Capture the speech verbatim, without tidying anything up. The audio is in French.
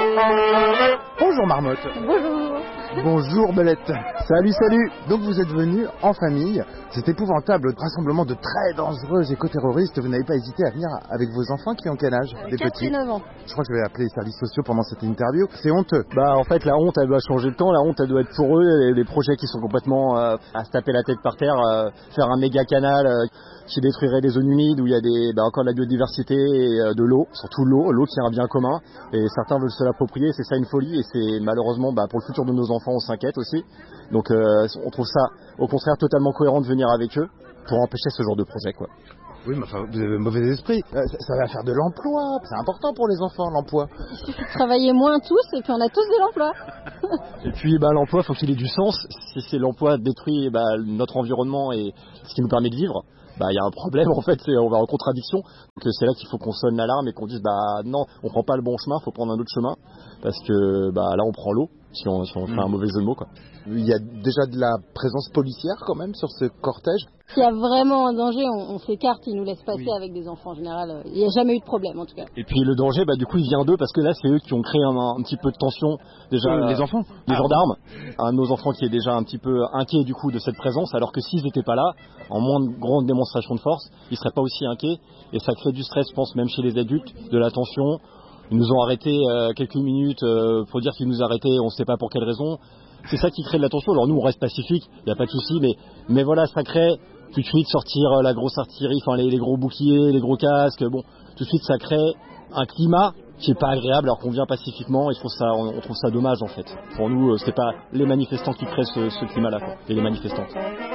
Bonjour Marmotte. Bonjour. Bonjour Belette. Salut, salut. Donc vous êtes venus en famille. C'est épouvantable, rassemblement de très dangereux éco-terroristes. Vous n'avez pas hésité à venir avec vos enfants qui ont quel âge? Des quatre petits. et neuf ans. Je crois que je vais appeler les services sociaux pendant cette interview. C'est honteux. Bah en fait la honte elle doit changer le temps, la honte elle doit être pour eux, les, les projets qui sont complètement euh, à se taper la tête par terre, euh, faire un méga canal euh, qui détruirait des zones humides où il y a des, bah, encore de la biodiversité et euh, de l'eau, surtout l'eau, l'eau qui est un bien commun et certains veulent se l'approprier, c'est ça une folie et c'est malheureusement bah, pour le futur de nos enfants on s'inquiète aussi. Donc euh, on trouve ça au contraire totalement cohérent de venir avec eux pour empêcher ce genre de projet quoi. Oui, mais enfin, vous avez mauvais esprit. Euh, ça, ça va faire de l'emploi. C'est important pour les enfants, l'emploi. Il faut travailler moins tous et puis on a tous de l'emploi. Et puis bah, l'emploi, faut qu'il ait du sens. Si c'est l'emploi détruit bah, notre environnement et ce qui nous permet de vivre, bah il y a un problème en fait, c'est, on va en contradiction. Donc c'est là qu'il faut qu'on sonne l'alarme et qu'on dise bah non, on prend pas le bon chemin, faut prendre un autre chemin parce que bah là on prend l'eau si on, si on fait un mauvais jeu de mots quoi. Il y a déjà de la présence policière quand même sur ce cortège. S'il y a vraiment un danger, on, on s'écarte, ils nous laissent passer Oui. avec des enfants en général. Il n'y a jamais eu de problème en tout cas. Et puis le danger, bah du coup il vient d'eux parce que là c'est eux qui ont créé un, un petit peu de tension déjà. Euh, euh, les enfants Les ah, gendarmes, un de nos enfants qui est déjà un petit peu inquiet du coup de cette présence, alors que s'ils n'étaient pas là, en moins de grandes démonstrations de force, ils seraient pas aussi inquiets et ça crée du stress, je pense, même chez les adultes, de la tension. Ils nous ont arrêtés euh, quelques minutes euh, pour dire qu'ils nous arrêtaient, on ne sait pas pour quelle raison. C'est ça qui crée de la tension. Alors nous on reste pacifique, il n'y a pas de souci, mais mais voilà, ça crée tout de suite sortir la grosse artillerie, enfin les, les gros boucliers, les gros casques. Bon, tout de suite ça crée un climat qui est pas agréable alors qu'on vient pacifiquement et je trouve ça, on, on trouve ça dommage en fait. Pour nous, euh, c'est pas les manifestants qui créent ce, ce climat-là, quoi, et les manifestantes.